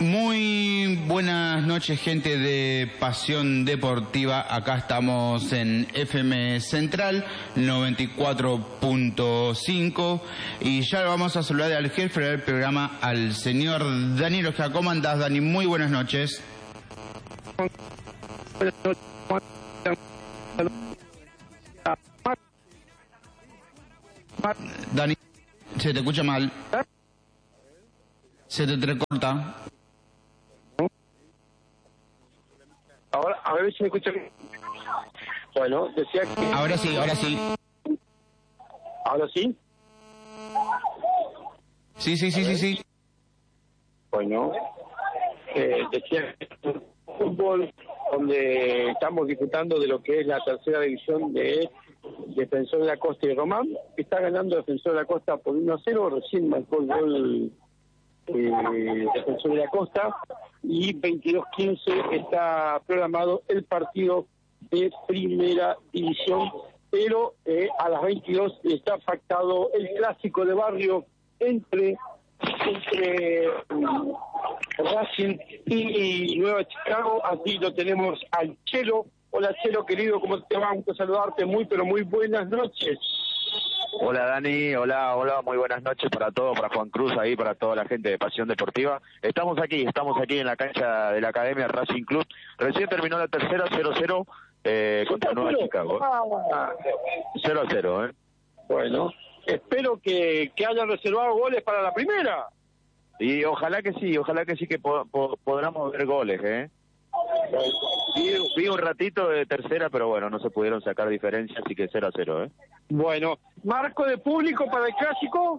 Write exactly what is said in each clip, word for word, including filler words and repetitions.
Muy buenas noches, gente de Pasión Deportiva. Acá estamos en F M Central noventa y cuatro punto cinco y ya vamos a saludar al jefe del programa, al señor Daniel Ojeda. ¿Cómo andás, Dani? Muy buenas noches. Dani, se te escucha mal. Se te entrecorta. Ahora, a ver si me escuchan. Bueno, decía que... Ahora sí, ahora sí. ¿Ahora sí? Sí, sí, sí, sí, sí. Bueno, eh, decía que es un fútbol donde estamos disfrutando de lo que es la tercera división de Defensor de la Costa y Román. Está ganando Defensor de la Costa por uno a cero, recién marcó el gol eh, Defensor de la Costa, y veintidós quince está programado el partido de primera división, pero eh, a las veintidós está pactado el clásico de barrio entre entre um, Racing y Nueva Chicago. Aquí lo tenemos al Chelo. Hola Chelo, querido, ¿cómo te va? Gusto saludarte, muy pero muy buenas noches. Hola Dani, hola, hola, muy buenas noches para todos, para Juan Cruz ahí, para toda la gente de Pasión Deportiva. Estamos aquí, estamos aquí en la cancha de la Academia Racing Club. Recién terminó la tercera, cero a cero eh, contra Nueva Chicago. cero a cero, ¿eh? Bueno, espero que, que hayan reservado goles para la primera. Y ojalá que sí, ojalá que sí que po po podamos ver goles, ¿eh? Vi, vi un ratito de tercera, pero bueno, no se pudieron sacar diferencias, así que cero a cero, ¿eh? Bueno, ¿marco de público para el clásico?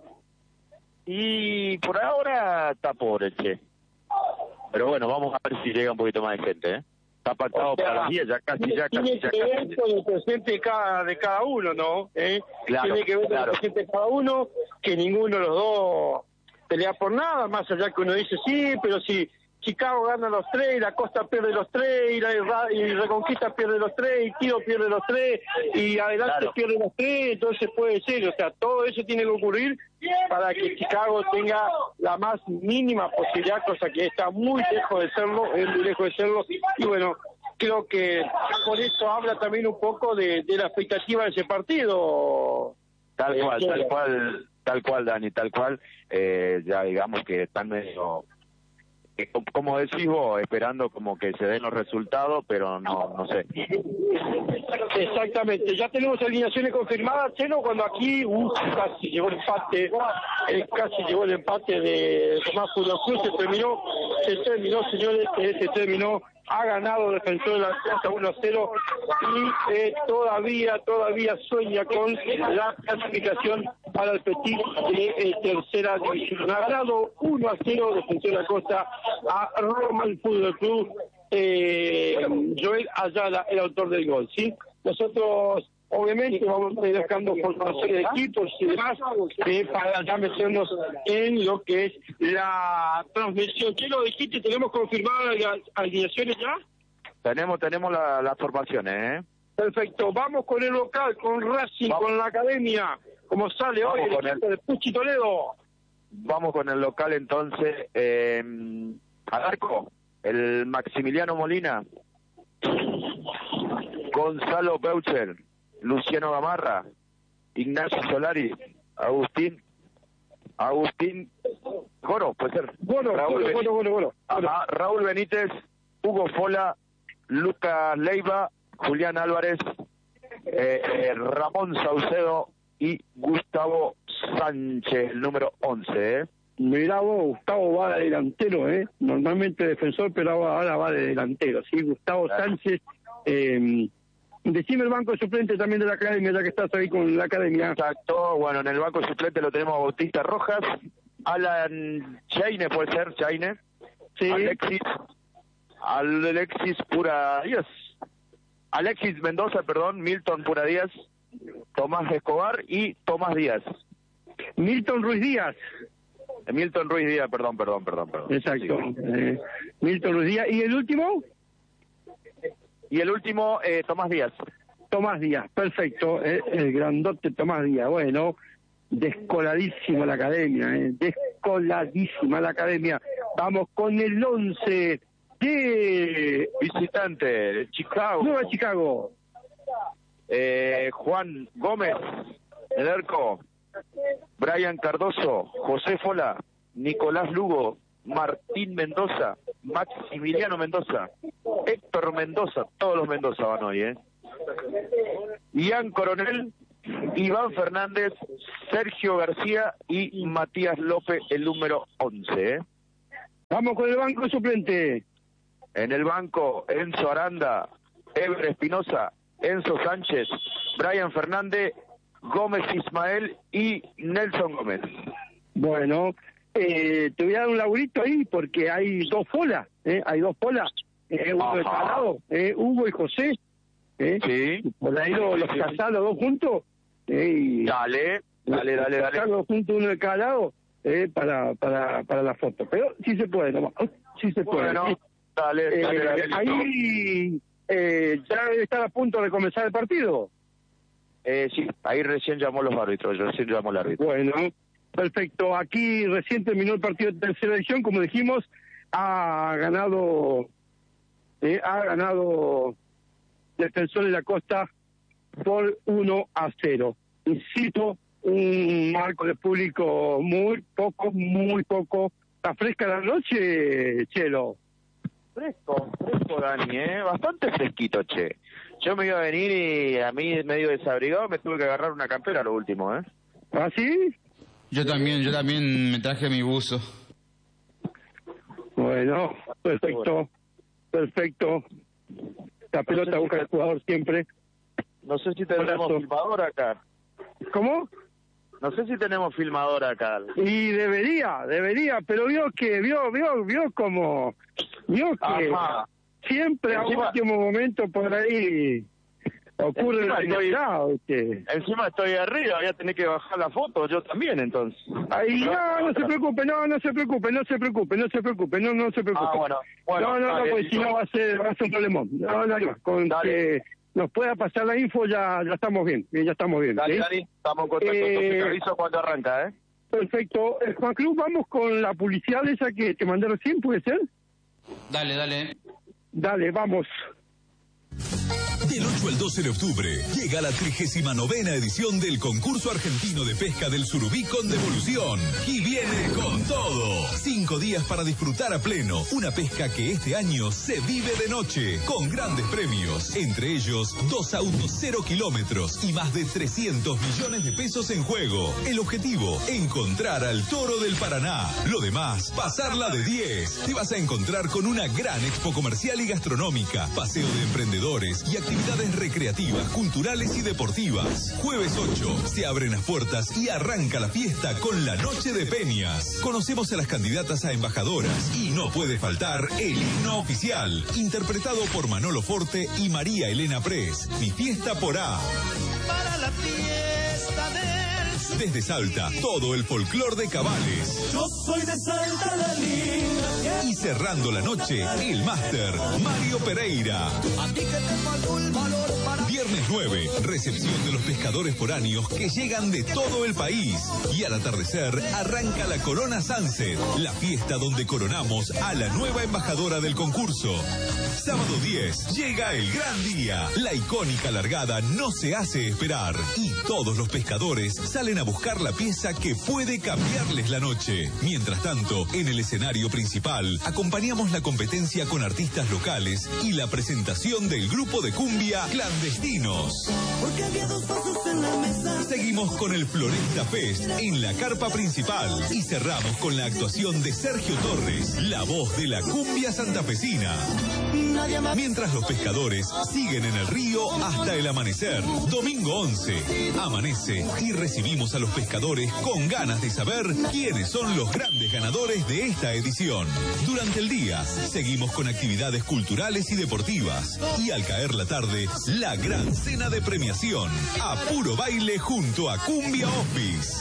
Y por ahora está pobre, che. Pero bueno, vamos a ver si llega un poquito más de gente, ¿eh? Está pactado, o sea, para las diez, ya casi, ya casi, tiene ya que casi. ver con el presente de cada, de cada uno, ¿no? ¿Eh? Claro, tiene que ver con claro. el presente de cada uno, que ninguno de los dos pelea por nada, más allá que uno dice sí, pero si Chicago gana los tres, la Costa pierde los tres, y, la, y Reconquista pierde los tres, y Tiro pierde los tres, y Adelante Claro. pierde los tres, entonces puede ser, o sea, todo eso tiene que ocurrir para que Chicago tenga la más mínima posibilidad, cosa que está muy lejos de serlo, es muy lejos de serlo, y bueno, creo que por eso habla también un poco de, de la expectativa de ese partido. Tal cual, Eh, tal cual, tal cual, Dani, tal cual. Eh, ya digamos que están medio, eh, com- como decís vos, esperando como que se den los resultados, pero no, no sé. Exactamente, ya tenemos alineaciones confirmadas, Chelo, cuando aquí uh, casi llegó el empate, eh, casi llegó el empate de Tomás Fútbol Club, se terminó, se terminó, señores, eh, se terminó, ha ganado Defensor de la Costa uno a cero y eh, todavía, todavía sueña con la clasificación para el Petit de eh, tercera división. Ha ganado uno a cero Defensor de la Costa a Román Fútbol Club. Eh, Joel Ayala, el autor del gol, ¿sí? Nosotros, obviamente, vamos a ir buscando formación de equipos y demás eh, para ya meternos en lo que es la transmisión. ¿Qué lo dijiste? ¿Tenemos confirmadas las alineaciones ya? Tenemos, tenemos la- las formaciones, ¿eh? Perfecto. Vamos con el local, con Racing, Vamos. con la Academia, como sale Vamos hoy el con equipo el- de Puchi Toledo. Vamos con el local entonces. Eh, al arco, el Maximiliano Molina, Gonzalo Beucher, Luciano Gamarra, Ignacio Solari, Agustín, Agustín Goro, puede ser. Bueno, Raúl bueno, Benítez, bueno, bueno, bueno. Ajá, Raúl Benítez, Hugo Fola, Lucas Leiva, Julián Álvarez, eh, eh, Ramón Saucedo y Gustavo Sánchez, el número once, ¿eh? Mirá vos, Gustavo va de delantero, ¿eh? Normalmente defensor, pero ahora va de delantero, ¿sí? Gustavo Claro. Sánchez. Eh, decime el banco de suplente también de la Academia, ya que estás ahí con la Academia. Exacto, bueno, en el banco suplente lo tenemos a Bautista Rojas, Alan Chaine, puede ser, Chaine, Sí. Alexis, Alexis Pura Díaz, Alexis Mendoza, perdón, Milton Pura Díaz, Tomás Escobar y Tomás Díaz. Milton Ruiz Díaz. Milton Ruiz Díaz, perdón, perdón, perdón, perdón. Exacto. Sí. Eh, Milton Ruiz Díaz. ¿Y el último? Y el último, eh, Tomás Díaz. Tomás Díaz, perfecto. Eh, el grandote Tomás Díaz. Bueno, descoladísima la Academia, eh, descoladísima la Academia. Vamos con el once de Visitante de Chicago. Nueva Chicago. Eh, Juan Gómez, el arco. Brian Cardoso, José Fola, Nicolás Lugo, Martín Mendoza, Maximiliano Mendoza, Héctor Mendoza, todos los Mendoza van hoy, ¿eh? Ian Coronel, Iván Fernández, Sergio García y Matías López, el número once, ¿eh? Vamos con el banco suplente. En el banco, Enzo Aranda, Eber Espinosa, Enzo Sánchez, Brian Fernández, Gómez Ismael y Nelson Gómez. Bueno, eh, te voy a dar un laburito ahí porque hay dos polas, ¿eh? Hay dos polas, eh, uno de cada lado, eh, Hugo y José. ¿eh? Sí. Por ahí los, los casás los dos juntos. Eh, y dale, dale, dale, dale. Los dos juntos, uno de cada lado, eh, para, para, para la foto. Pero sí se puede, nomás. Sí se puede. Bueno, ¿sí? dale, eh, dale, dale. Ahí eh, ya debe estar a punto de comenzar el partido. Eh, sí, ahí recién llamó los árbitros, recién llamó el árbitro. Bueno, perfecto. Aquí recién terminó el partido de tercera edición, como dijimos, ha ganado, eh, ha ganado Defensor de la Costa por uno a cero. Insisto, un marco de público muy poco, muy poco. Está fresca la noche, Chelo. Fresco, fresco, Dani, ¿eh? Bastante fresquito, che. Yo me iba a venir y a mí, medio desabrigado, me tuve que agarrar una campera lo último, ¿eh? ¿Ah, sí? Yo también, yo también me traje mi buzo. Bueno, perfecto, perfecto. La pelota no sé busca si el jugador siempre. No sé si tenemos Abrazo. filmador acá. ¿Cómo? No sé si tenemos filmador acá. Y debería, debería, pero vio que, vio, vio, vio como, vio que Ajá. siempre a Encima- último momento por ahí ocurre Encima la estoy- inesperado, ¿viste? Encima estoy arriba, voy a tener que bajar la foto, yo también, entonces. Ahí, no, no se preocupe, no, no se preocupe, no se preocupe, no se preocupe, no, no se preocupe. Ah, bueno, bueno, no, no, no, dale, porque si no va a ser, va a ser un problemón. No, no, no, con Dale. que nos pueda pasar la info ya, ya estamos bien, ya estamos bien. Dale, ¿sí? Dani, estamos en contacto, Eh, entonces te aviso cuando arranca, ¿eh? Perfecto. Eh, Juan Cruz, vamos con la publicidad esa que te mandé recién, ¿puede ser? Dale, dale. Dale, vamos. Del ocho al doce de octubre llega la trigésima novena edición del concurso argentino de pesca del surubí con devolución. Y viene con todo. Cinco días para disfrutar a pleno. Una pesca que este año se vive de noche. Con grandes premios. Entre ellos, dos autos cero kilómetros y más de trescientos millones de pesos en juego. El objetivo, encontrar al toro del Paraná. Lo demás, pasarla de diez. Te vas a encontrar con una gran expo comercial y gastronómica. Paseo de emprendedores y actividades recreativas, culturales y deportivas. Jueves ocho, se abren las puertas y arranca la fiesta con la Noche de Peñas. Conocemos a las candidatas a embajadoras y no puede faltar el himno oficial, interpretado por Manolo Forte y María Elena Pres. Mi fiesta por A. Para la fiesta del sur. Desde Salta, todo el folclor de Cabales. Yo soy de Salta, la linda. Y cerrando la noche, el máster, Mario Pereira. A ti que te faltó el valor para... Viernes nueve, recepción de los pescadores foráneos que llegan de todo el país. Y al atardecer, arranca la Corona Sunset, la fiesta donde coronamos a la nueva embajadora del concurso. Sábado diez, llega el gran día. La icónica largada no se hace esperar. Y todos los pescadores salen a buscar la pieza que puede cambiarles la noche. Mientras tanto, en el escenario principal, acompañamos la competencia con artistas locales y la presentación del grupo de cumbia Clandestinos. Porque había dos vasos en la mesa. Seguimos con el Floresta Fest en la carpa principal y cerramos con la actuación de Sergio Torres, la voz de la cumbia santafesina. Nadie más. Mientras los pescadores siguen en el río hasta el amanecer. Domingo once, amanece y recibimos a los pescadores con ganas de saber quiénes son los grandes ganadores de esta edición. Durante el día seguimos con actividades culturales y deportivas y al caer la tarde, la gran cena de premiación a puro baile junto a Cumbia Office.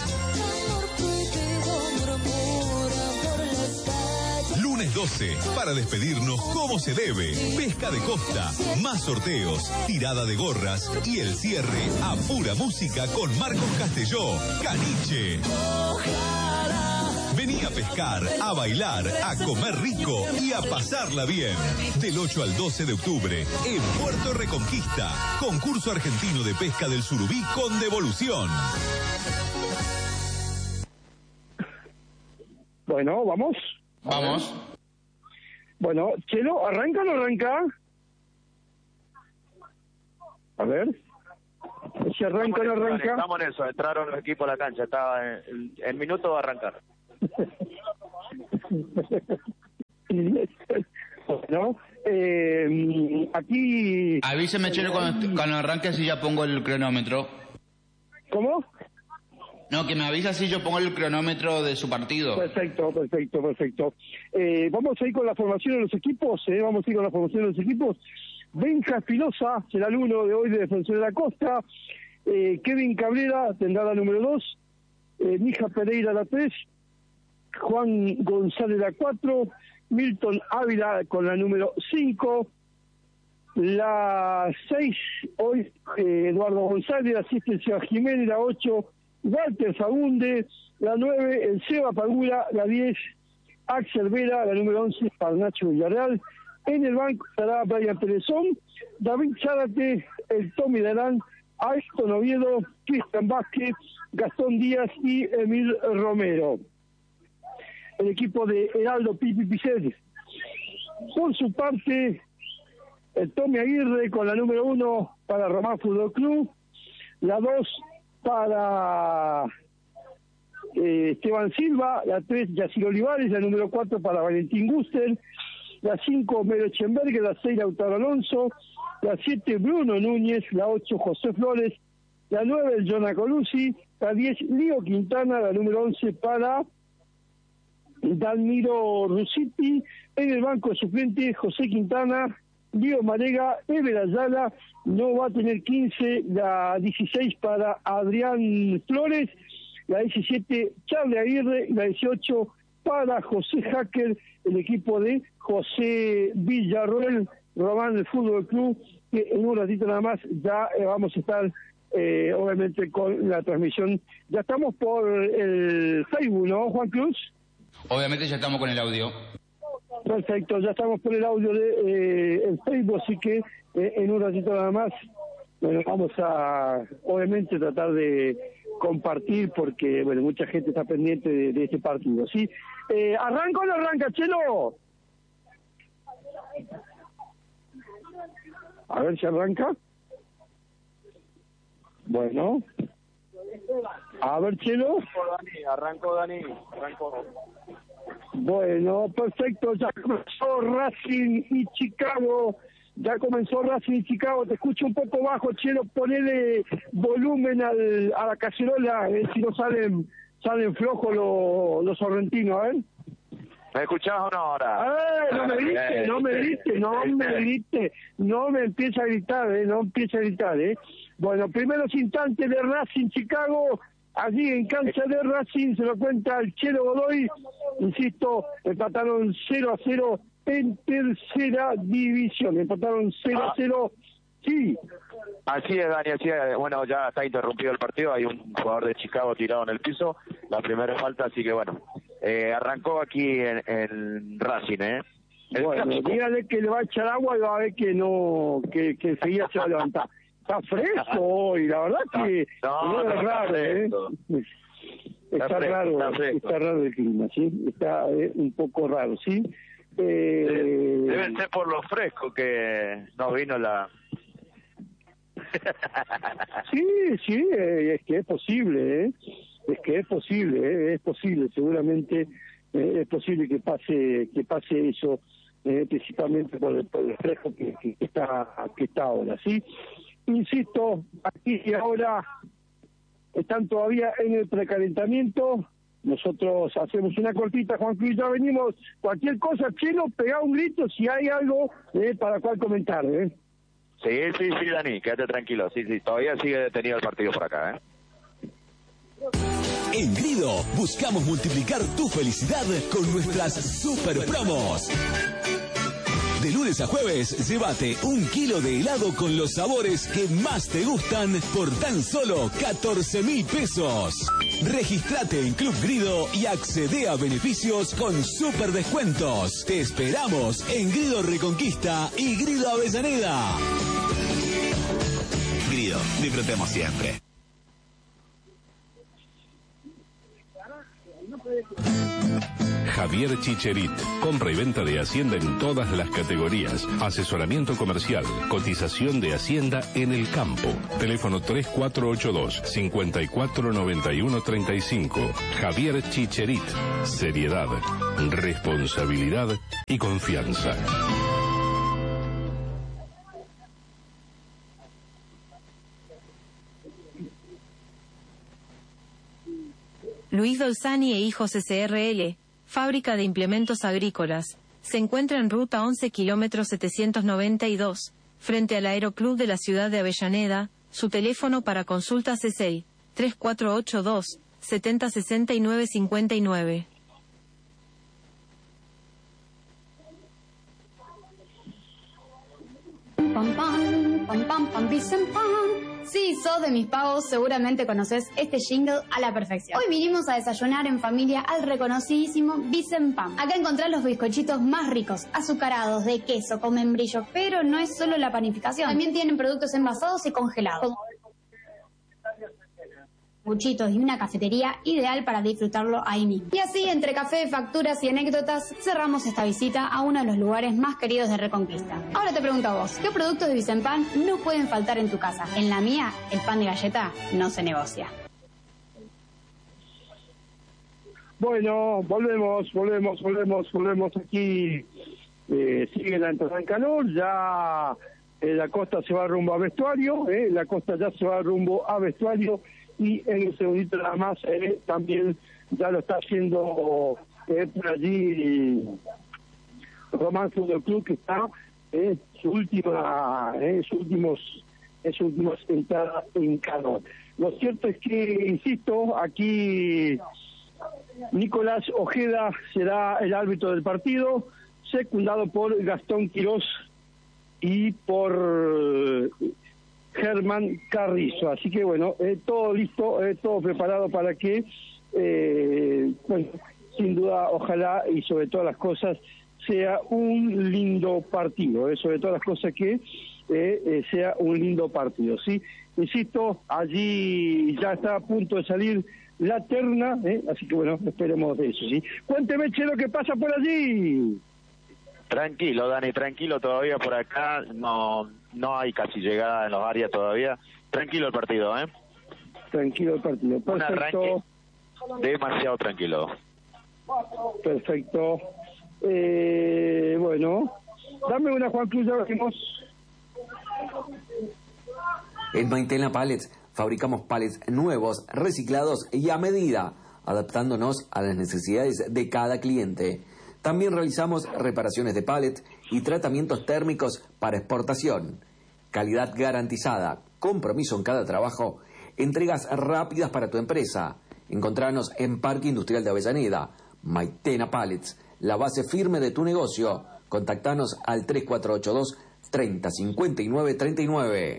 Lunes doce, para despedirnos como se debe. Pesca de costa, más sorteos, tirada de gorras y el cierre a pura música con Marcos Castelló, Caniche. Vení Vení a pescar, a bailar, a comer rico y a pasarla bien. Del ocho al doce de octubre, en Puerto Reconquista, concurso argentino de pesca del surubí con devolución. Bueno, ¿vamos? Vamos. Bueno, Chelo, ¿arranca o no arranca? A ver. Si arranca o no arranca. Estamos en eso, entraron los equipos a la cancha, estaba en, en minuto de arrancar. Bueno, eh, aquí... Avíseme, Chelo, cuando, cuando arranque, si ya pongo el cronómetro. ¿Cómo? No, que me avisa si yo pongo el cronómetro de su partido. Perfecto, perfecto, perfecto. Eh, vamos a ir con la formación de los equipos, eh, vamos a ir con la formación de los equipos. Benja Espinosa será el uno de hoy de Defensor de la Costa. Eh, Kevin Cabrera tendrá la número dos. Eh, Mija Pereira la tres. Juan González la cuatro. Milton Ávila con la número cinco. La seis, hoy eh, Eduardo González, la siete Seba Jiménez, la ocho Walter Fagunde, la nueve el Seba Pagura, la diez Axel Vera, la número once Parnacho Villarreal. En el banco estará Brian Perezón, David Zárate, el Tommy Darán, Aiston Oviedo, Cristian Vázquez, Gastón Díaz y Emil Romero. El equipo de Heraldo Pipi Picel. Por su parte, el Tommy Aguirre con la número uno para Román Fútbol Club, la dos para eh, Esteban Silva, la tres Yacir Olivares, la número cuatro para Valentín Guster, la cinco Mero Echenberger, la seis Lautaro Alonso, la siete Bruno Núñez, la ocho José Flores, la nueve el Jonah Colucci, la diez Lío Quintana, la número once para Dalmiro Rusiti. En el banco suplente José Quintana, Lío Marega, Ever Ayala, no va a tener quince, la dieciséis para Adrián Flores, la diecisiete Charlie Aguirre, la dieciocho para José Hacker, el equipo de José Villarroel, Román del Fútbol Club, que en un ratito nada más ya eh, vamos a estar eh, obviamente con la transmisión. Ya estamos por el Facebook, ¿no, Juan Cruz? Obviamente ya estamos con el audio. Perfecto, ya estamos por el audio de eh, el Facebook, así que eh, en un ratito nada más, bueno, vamos a obviamente tratar de compartir porque, bueno, mucha gente está pendiente de, de este partido, ¿sí? Eh, ¿Arranca o no arranca, Chelo? A ver si arranca. Bueno. A ver, Chelo. Arrancó Dani, arrancó. Bueno, perfecto, ya comenzó Racing y Chicago, ya comenzó Racing y Chicago, te escucho un poco bajo, Chelo, ponele volumen al, a la cacerola, a ver si no salen salen flojos los, los sorrentinos, ¿eh? ¿Me escuchás o no ahora? ¡Eh! No me grite, no me grite, no me grite, no me empieza a gritar, ¿eh? No empieza a gritar, ¿eh? Bueno, primeros instantes de Racing Chicago, allí en cancha de Racing, se lo cuenta el Chelo Godoy, insisto, empataron cero a cero en tercera división, empataron cero a cero, sí. Así es, Dani, así es. Bueno, ya está interrumpido el partido, hay un jugador de Chicago tirado en el piso, la primera falta, así que bueno, eh, arrancó aquí en, en Racing, ¿eh? El bueno, clásico. dígale que le va a echar agua y va a ver que no, que, que enseguida se va a levantar. Está fresco hoy, la verdad que no, no, no, es no raro, ¿eh? Está, Está fresco, raro, está fresco. está raro el clima, ¿sí? Está eh, un poco raro, ¿sí? Eh, Deben ser por lo fresco que nos vino la... sí, sí, eh, es que es posible, ¿eh? Es que es posible, ¿eh? Es posible, seguramente eh, es posible que pase que pase eso, eh, principalmente por el, por el fresco que, que, que está que está ahora, ¿sí? Insisto, aquí y ahora están todavía en el precalentamiento. Nosotros hacemos una cortita, Juan Cruz, ya venimos. Cualquier cosa, Chelo, pegá un grito si hay algo eh, para cual comentar, ¿eh? Sí, sí, sí, Dani, quédate tranquilo. Sí, sí, todavía sigue detenido el partido por acá, ¿eh? En Grido buscamos multiplicar tu felicidad con nuestras super promos. Del lunes a jueves, llévate un kilo de helado con los sabores que más te gustan por tan solo catorce mil pesos. Registrate en Club Grido y accede a beneficios con super descuentos. Te esperamos en Grido Reconquista y Grido Avellaneda. Grido, disfrutemos siempre. Javier Chicherit, compra y venta de Hacienda en todas las categorías, asesoramiento comercial, cotización de Hacienda en el campo. Teléfono tres cuatro ocho dos, cinco cuatro nueve uno tres cinco. Javier Chicherit, seriedad, responsabilidad y confianza. Luis Dolzani e Hijos S R L, fábrica de implementos agrícolas, se encuentra en ruta once kilómetros setecientos noventa y dos, frente al Aeroclub de la ciudad de Avellaneda. Su teléfono para consultas es el tres cuatro ocho dos, siete cero seis nueve cinco nueve. Pam, pam, pam, pam, pam, Vicen Pan. Si sos de mis pagos, seguramente conoces este jingle a la perfección. Hoy vinimos a desayunar en familia al reconocidísimo Vicen Pan. Acá encontrás los bizcochitos más ricos, azucarados, de queso, con membrillo, pero no es solo la panificación. También tienen productos envasados y congelados. Buchitos y una cafetería ideal para disfrutarlo ahí mismo. Y así, entre café, facturas y anécdotas, cerramos esta visita a uno de los lugares más queridos de Reconquista. Ahora te pregunto a vos, ¿qué productos de Vicen Pan no pueden faltar en tu casa? En la mía, el pan de galleta no se negocia. Bueno, volvemos, volvemos, volvemos, volvemos aquí. Eh, sigue la entrada en calor, ya eh, la costa se va rumbo a vestuario, eh, la costa ya se va rumbo a vestuario. Y en un segundito nada más eh, también ya lo está haciendo eh, por allí Román Fútbol Club, que está en eh, su última eh, sus últimos en sus últimas entradas en calor. Lo cierto es que, insisto, aquí Nicolás Ojeda será el árbitro del partido, secundado por Gastón Quirós y por Germán Carrizo. Así que bueno, eh, todo listo, eh, todo preparado para que, eh, bueno, sin duda, ojalá y sobre todas las cosas sea un lindo partido, eh, sobre todas las cosas que eh, eh, sea un lindo partido, ¿sí? Insisto, allí ya está a punto de salir la terna, eh, así que bueno, esperemos de eso, ¿sí? Cuénteme, che, lo que pasa por allí. Tranquilo, Dani, tranquilo todavía por acá, no no hay casi llegada en los áreas todavía. Tranquilo el partido, ¿eh? Tranquilo el partido, perfecto. Un arranque demasiado tranquilo. Perfecto. Eh, bueno, dame una, Juan Cruz, ya vemos. En Maitena Pallets fabricamos pallets nuevos, reciclados y a medida, adaptándonos a las necesidades de cada cliente. También realizamos reparaciones de pallet y tratamientos térmicos para exportación. Calidad garantizada, compromiso en cada trabajo, entregas rápidas para tu empresa. Encontranos en Parque Industrial de Avellaneda. Maitena Pallets, la base firme de tu negocio. Contactanos al tres cuatro ocho dos, treinta, cincuenta y nueve, treinta y nueve.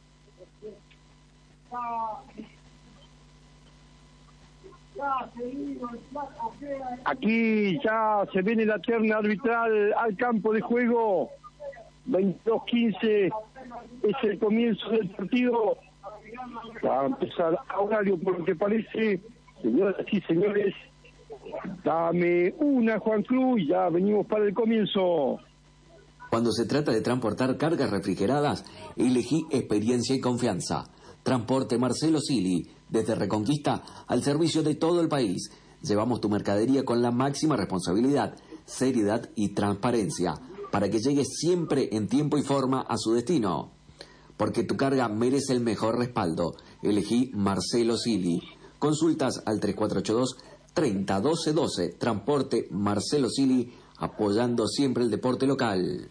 Aquí ya se viene la terna arbitral al campo de juego. veintidós quince es el comienzo del partido. Va a empezar a horario, por lo que parece. Señoras y señores, dame una, Juan Cruz, y ya venimos para el comienzo. Cuando se trata de transportar cargas refrigeradas, elegí experiencia y confianza. Transporte Marcelo Sili, desde Reconquista al servicio de todo el país. Llevamos tu mercadería con la máxima responsabilidad, seriedad y transparencia, para que llegue siempre en tiempo y forma a su destino. Porque tu carga merece el mejor respaldo. Elegí Marcelo Sili. Consultas al tres cuatro ocho dos, treinta, doce, doce. Transporte Marcelo Sili, apoyando siempre el deporte local.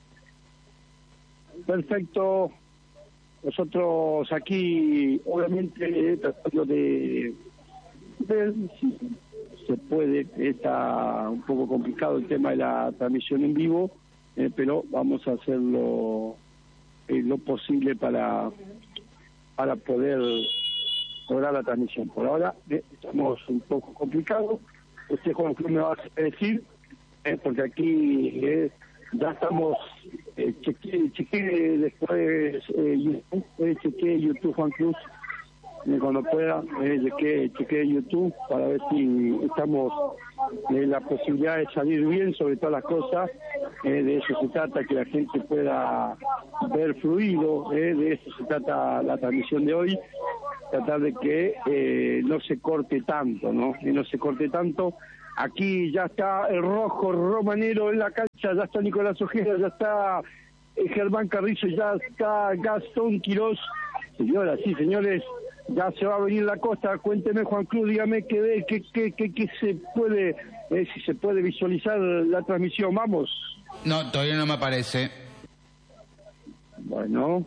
Perfecto. Nosotros aquí, obviamente, tratando de ver si se puede, está un poco complicado el tema de la transmisión en vivo, eh, pero vamos a hacer lo, eh, lo posible para, para poder lograr la transmisión. Por ahora eh, estamos un poco complicados. Usted, Juan Cruz, me va a decir, eh, porque aquí eh, ya estamos, eh, chequeé, chequeé después eh, YouTube, eh, chequeé YouTube, Juan Cruz, eh, cuando pueda, eh, chequeé, chequeé YouTube para ver si estamos en la posibilidad de salir bien sobre todas las cosas. Eh, de eso se trata, que la gente pueda ver fluido, eh, de eso se trata la transmisión de hoy, tratar de que eh, no se corte tanto, ¿no? Que no se corte tanto. Aquí ya está el rojo romanero en la cancha, ya está Nicolás Ojeda, ya está eh, Germán Carrizo, ya está Gastón Quirós. Señoras y señores, ya se va a venir la costa. Cuénteme, Juan Cruz, dígame qué que, que, que, que se puede, eh, si se puede visualizar la transmisión. Vamos. No, todavía no me aparece. Bueno.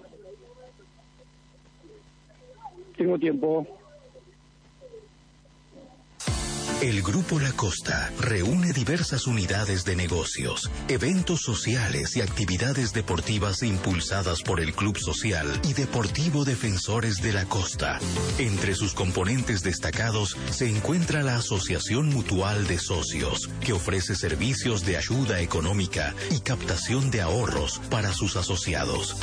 Tengo tiempo. El Grupo La Costa reúne diversas unidades de negocios, eventos sociales y actividades deportivas impulsadas por el Club Social y Deportivo Defensores de la Costa. Entre sus componentes destacados se encuentra la Asociación Mutual de Socios, que ofrece servicios de ayuda económica y captación de ahorros para sus asociados.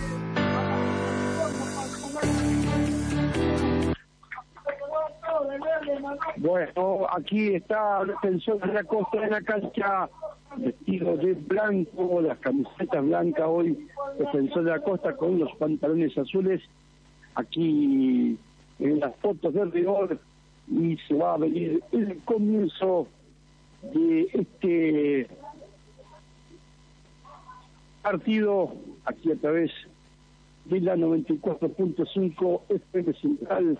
Bueno, aquí está el Defensor de la Costa en la cancha, vestido de blanco, las camisetas blancas hoy, Defensor de la Costa con los pantalones azules, aquí en las fotos de rigor, y se va a venir el comienzo de este partido, aquí a través de la noventa y cuatro punto cinco F M Central,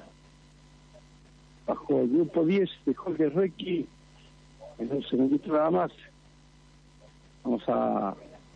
bajo el grupo diez de Jorge Requi. En un segundito nada más vamos a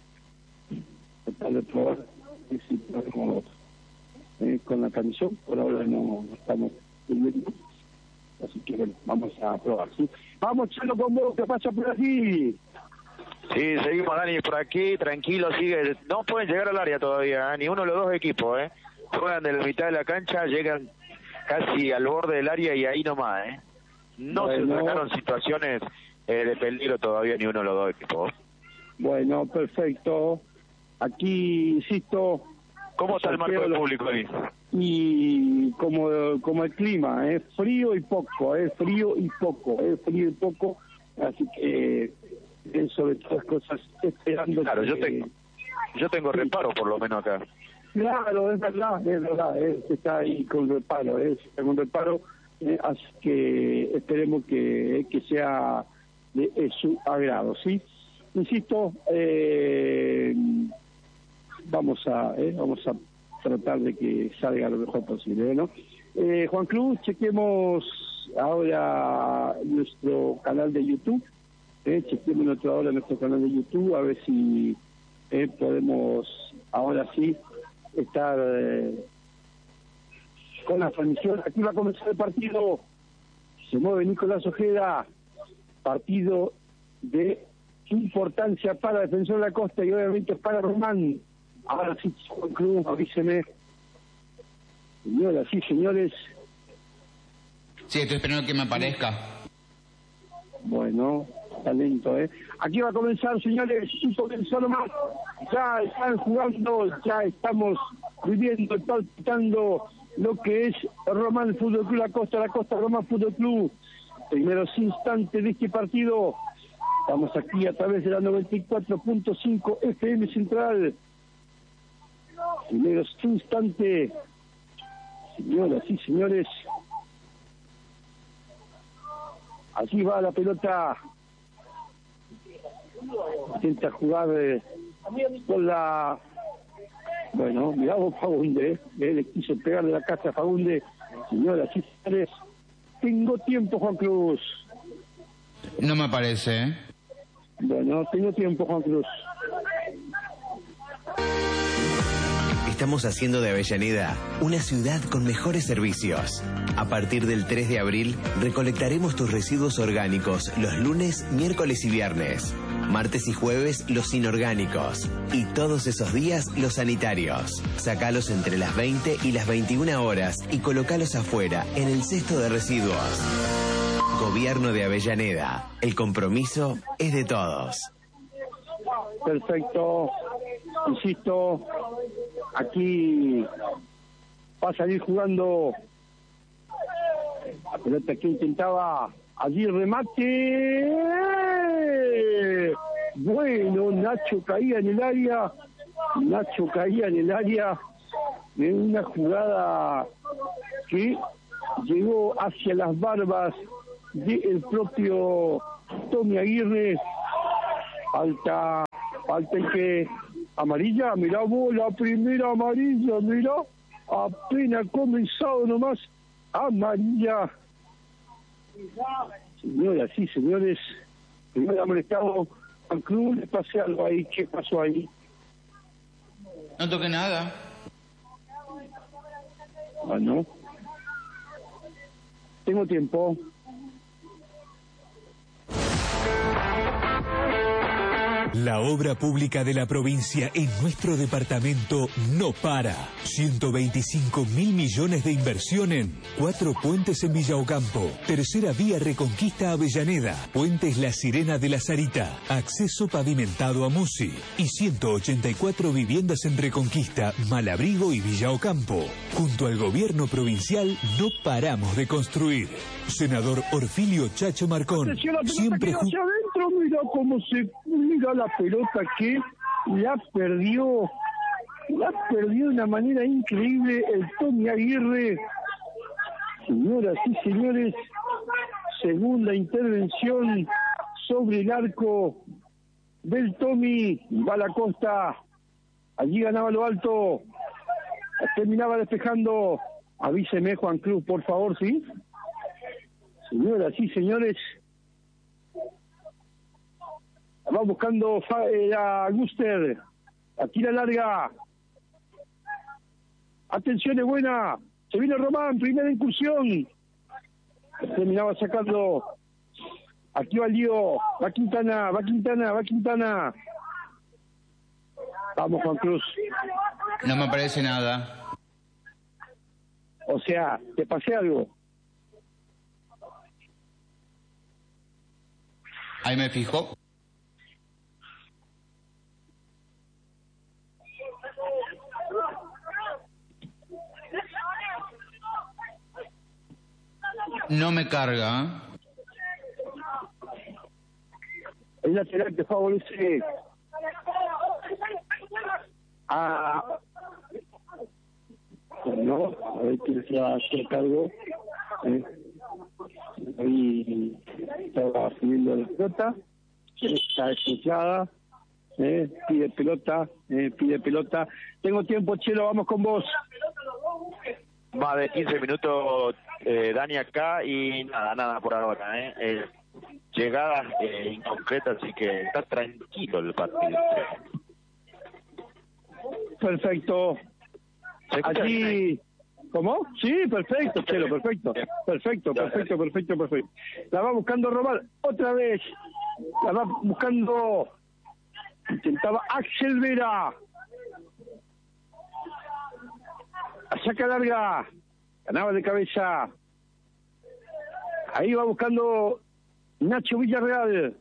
tratar de probar si podemos eh, con la transmisión. Por ahora no, no estamos viendo, así que bueno, vamos a probar, ¿sí? Vamos, Chelo, con vos, ¿qué pasa por aquí? Sí, seguimos, Dani, por aquí, tranquilo, sigue. No pueden llegar al área todavía, ¿eh? Ni uno de los dos equipos, ¿eh? Juegan de la mitad de la cancha, llegan casi al borde del área y ahí nomás, ¿eh? No bueno. Se sacaron situaciones eh, de peligro todavía ni uno de los dos equipos. Bueno, perfecto. Aquí, insisto... ¿Cómo está el marco del público ahí? Y como, como el clima, es ¿eh? frío y poco, es ¿eh? frío y poco, es ¿eh? frío y poco, así que eh, sobre todas las cosas esperando... Claro, que... yo tengo, yo tengo reparo por lo menos acá. Claro, es verdad, es verdad, eh, está ahí con reparo, eh, está con reparo, eh, así que esperemos que, que sea de, de su agrado, ¿sí? Insisto, eh, vamos a eh, vamos a tratar de que salga lo mejor posible, ¿no? Eh, Juan Cruz, chequemos ahora nuestro canal de YouTube, eh, chequemos nuestro, ahora nuestro canal de YouTube, a ver si eh, podemos ahora sí estar eh, con la transmisión. Aquí va a comenzar el partido, se mueve Nicolás Ojeda, partido de importancia para Defensor de la Costa y obviamente para Román. Ahora sí, Juan Cruz, avíseme. Señoras y señores. Sí, estoy esperando que me aparezca. Bueno, está lento, ¿eh? Aquí va a comenzar, señores, y comenzó nomás. Ya están jugando, ya estamos viviendo, palpitando lo que es Román Fútbol Club La Costa, La Costa Román Fútbol Club. Primeros instantes de este partido. Estamos aquí a través de la noventa y cuatro punto cinco F M Central. Primeros instantes. Señoras y señores. Aquí va la pelota. Intenta jugar eh, con la... Bueno, miramos Fagunde, eh, le quiso pegar de la casa a Fagunde. Señoras y señores, tengo tiempo, Juan Cruz. No me parece, ¿eh? Bueno, tengo tiempo, Juan Cruz. Estamos haciendo de Avellaneda una ciudad con mejores servicios. A partir del tres de abril, recolectaremos tus residuos orgánicos los lunes, miércoles y viernes. Martes y jueves los inorgánicos. Y todos esos días los sanitarios. Sacalos entre las veinte y las veintiuna horas y colocalos afuera, en el cesto de residuos. Gobierno de Avellaneda. El compromiso es de todos. Perfecto. Insisto, aquí va a salir jugando la pelota que intentaba allí remate. Bueno, Nacho caía en el área. Nacho caía en el área en una jugada que llegó hacia las barbas del propio Tommy Aguirre. Falta, falta el que amarilla, mirá vos, la primera amarilla, mirá, apenas comenzado nomás, amarilla. Señoras, sí, señores, primero ha molestado al club, le pasé algo ahí, ¿qué pasó ahí? No toqué nada. Ah, no. Tengo tiempo. La obra pública de la provincia en nuestro departamento no para. ciento veinticinco mil millones de inversión en cuatro puentes en Villa Ocampo, tercera vía Reconquista Avellaneda, puentes La Sirena de la Sarita, acceso pavimentado a Musi y ciento ochenta y cuatro viviendas en Reconquista, Malabrigo y Villa Ocampo. Junto al gobierno provincial no paramos de construir. Senador Orfilio Chacho Marcón, siempre hacia adentro, mira cómo se mira la pelota que la perdió, la perdió de una manera increíble el Tommy Aguirre. Señoras y señores, segunda intervención sobre el arco del Tommy. Va a la costa, allí ganaba lo alto, terminaba despejando. Avíseme, Juan Cruz, por favor, ¿sí? Señoras y señores, va buscando a Guster, la tira larga. Atención, es buena. Se viene Román, primera incursión. Terminaba sacando. Aquí va el lío. Va Quintana, va Quintana, va Quintana. Vamos, Juan Cruz. No me parece nada. O sea, te pasé algo. Ahí me fijo. No me carga. El lateral que favorece a... No, a ver quién se va a hacer cargo. Eh. Ahí estaba subiendo la pelota. Está escuchada. Eh. Pide pelota, eh. pide pelota. Tengo tiempo, Chelo, vamos con vos. Más de quince minutos, eh, Dani, acá, y nada, nada por ahora, ¿eh? eh llegadas eh, inconcretas, así que está tranquilo el partido. Perfecto. Allí... ¿Cómo? Sí, perfecto, Chelo, perfecto. Perfecto, perfecto, perfecto, perfecto. La va buscando Román otra vez. La va buscando... Intentaba Axel Vera. La saca larga. Ganaba de cabeza. Ahí va buscando Nacho Villarreal.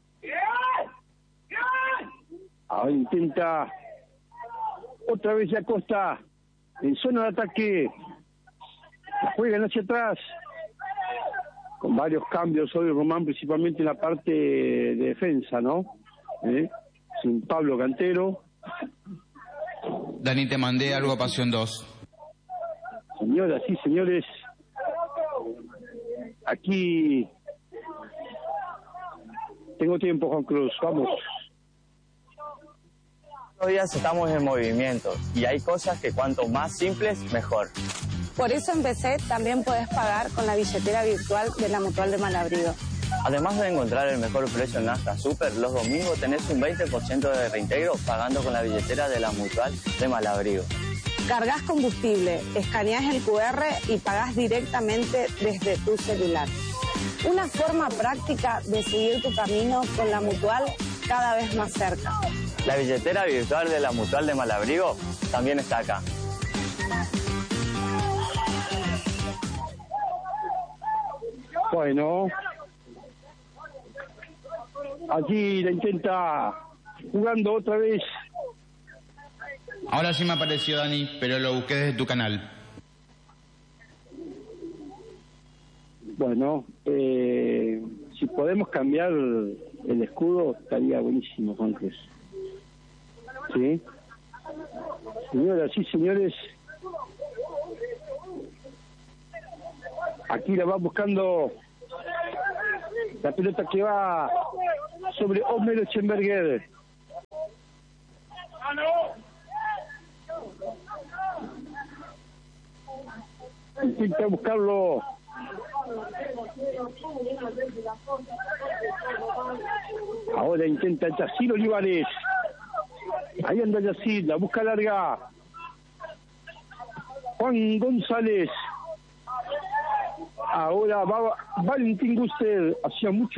Ahora intenta otra vez de Acosta en zona de ataque. Juegan hacia atrás con varios cambios hoy, Román, principalmente en la parte de defensa, ¿no? ¿Eh? Sin Pablo Cantero. Dani, te mandé algo a Pasión dos. Señoras y señores, aquí tengo tiempo, Juan Cruz, vamos. Todos los días estamos en movimiento y hay cosas que cuanto más simples, mejor. Por eso en B C también puedes pagar con la billetera virtual de la Mutual de Malabrigo. Además de encontrar el mejor precio en Nafta Super, los domingos tenés un veinte por ciento de reintegro pagando con la billetera de la Mutual de Malabrigo. Cargas combustible, escaneás el Q R y pagás directamente desde tu celular. Una forma práctica de seguir tu camino con la Mutual cada vez más cerca. La billetera virtual de la Mutual de Malabrigo también está acá. Bueno, allí la intenta jugando otra vez. Ahora sí me apareció, Dani, pero lo busqué desde tu canal. Bueno, eh, si podemos cambiar el escudo, estaría buenísimo, Juanjes. ¿Sí? Señoras y señores, aquí la va buscando la pelota que va sobre Omer Echenberger. Intenta buscarlo. Ahora intenta Yacir Olivares. Ahí anda Yacir, la busca larga. Juan González. Ahora va Valentín Guster. Hacía mucho